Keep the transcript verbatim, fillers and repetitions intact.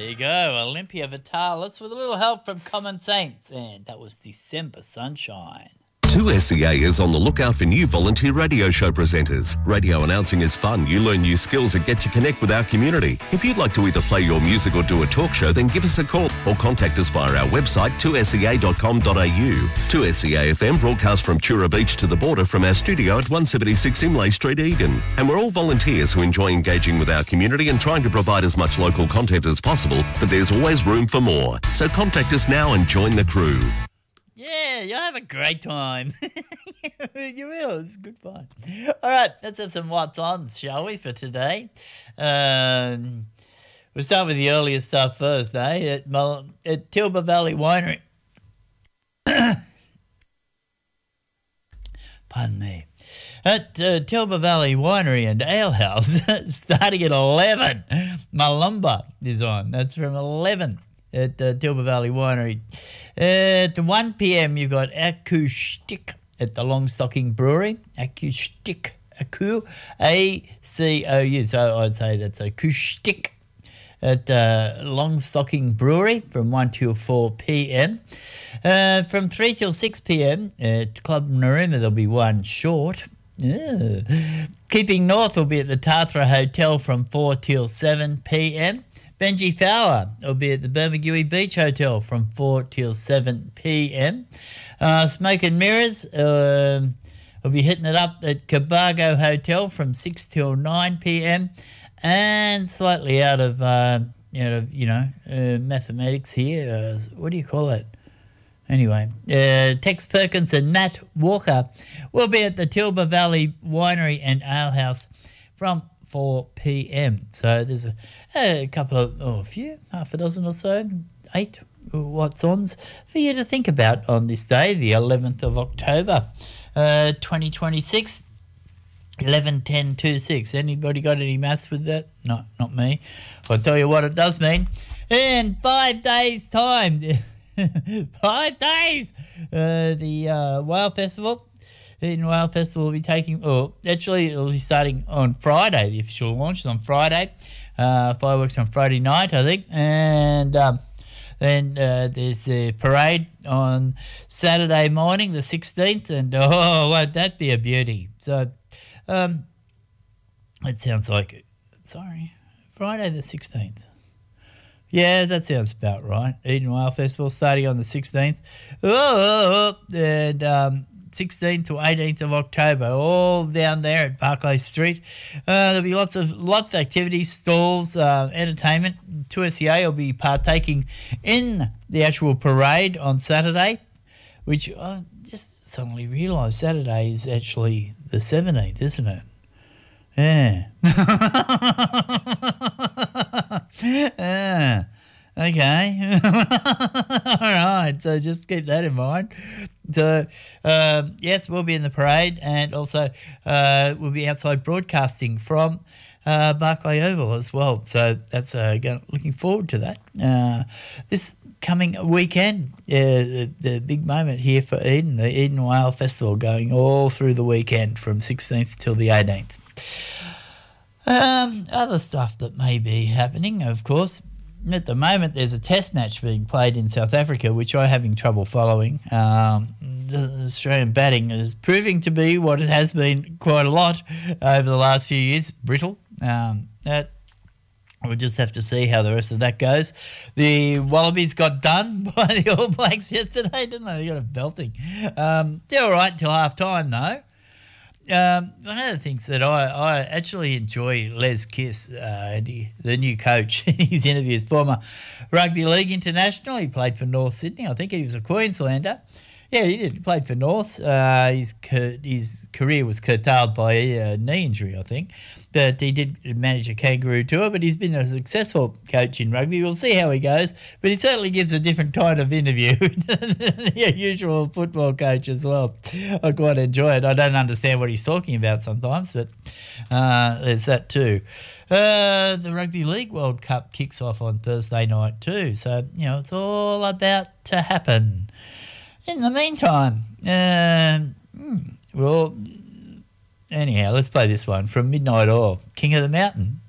you go, Olympia Vitalis with a little help from Common Saints, and that was December Sunshine. two S E A is on the lookout for new volunteer radio show presenters. Radio announcing is fun. You learn new skills and get to connect with our community. If you'd like to either play your music or do a talk show, then give us a call or contact us via our website two S E A dot com dot a u. two S E A F M broadcasts from Tura Beach to the border from our studio at one seventy-six Imlay Street, Eden. And we're all volunteers who enjoy engaging with our community and trying to provide as much local content as possible, but there's always room for more. So contact us now and join the crew. Yeah, you'll have a great time. You will. It's good fun. All right, let's have some what's ons, shall we, for today? Um, we'll start with the earlier stuff first, eh? At, Mul- at Tilba Valley Winery. Pardon me. At uh, Tilba Valley Winery and Ale House, starting at eleven. Malumba is on. That's from eleven at uh, Tilba Valley Winery. At one p.m. you've got Acoustic at the Longstocking Brewery. Acoustic, Acou, A C O U. So I'd say that's Acoustic at uh, Longstocking Brewery from one till four p.m. Uh, from three till six p.m. at Club Naruma there'll be one short. Yeah. Keeping North will be at the Tathra Hotel from four till seven p.m. Benji Fowler will be at the Bermagui Beach Hotel from four till seven p.m. Uh, Smoke and Mirrors uh, will be hitting it up at Cabargo Hotel from six till nine p.m. And slightly out of, uh, out of you know, uh, mathematics here. Uh, what do you call it? Anyway, uh, Tex Perkins and Nat Walker will be at the Tilba Valley Winery and Ale House from four p.m. So there's a, a couple of, oh, a few, half a dozen or so, eight what's-ons for you to think about on this day, the eleventh of October, uh, twenty twenty-six, eleven ten twenty-six. Anybody got any maths with that? No, not me. I'll tell you what it does mean. In five days' time, five days, uh, the uh, Whale Festival, Eden Whale Festival will be taking, oh, actually it'll be starting on Friday. The official launch is on Friday. Uh, fireworks on Friday night, I think. And um, then uh, there's the parade on Saturday morning, the sixteenth. And, oh, won't that be a beauty? So um, it sounds like, sorry, Friday the sixteenth. Yeah, that sounds about right. Eden Whale Festival starting on the sixteenth. Oh, and um, sixteenth to eighteenth of October, all down there at Barclay Street. Uh, there'll be lots of lots of activities, stalls, uh, entertainment. two S E A will be partaking in the actual parade on Saturday, which I just suddenly realised Saturday is actually the seventeenth, isn't it? Yeah. Yeah. Okay. All right. So just keep that in mind. So, um, yes, we'll be in the parade, and also uh, we'll be outside broadcasting from uh, Barclay Oval as well. So that's uh, going, looking forward to that. Uh, this coming weekend, uh, the, the big moment here for Eden, the Eden Whale Festival going all through the weekend from sixteenth till the eighteenth. Um, other stuff that may be happening, of course. At the moment, there's a test match being played in South Africa, which I'm having trouble following. Um, the Australian batting is proving to be what it has been quite a lot over the last few years, brittle. Um, that, we'll just have to see how the rest of that goes. The Wallabies got done by the All Blacks yesterday, didn't they? They got a belting. Um, they're all right till half-time, though. Um, one of the things that I, I actually enjoy Les Kiss, uh, and he, the new coach, in his interviews, former rugby league international. He played for North Sydney. I think he was a Queenslander. Yeah, he did. He played for North. Uh, his his career was curtailed by a knee injury, I think. But he did manage a kangaroo tour, but he's been a successful coach in rugby. We'll see how he goes. But he certainly gives a different kind of interview than your usual football coach as well. I quite enjoy it. I don't understand what he's talking about sometimes, but uh, there's that too. Uh, the Rugby League World Cup kicks off on Thursday night too. So, you know, it's all about to happen. In the meantime, um, well, anyhow, let's play this one from Midnight Oil, King of the Mountain.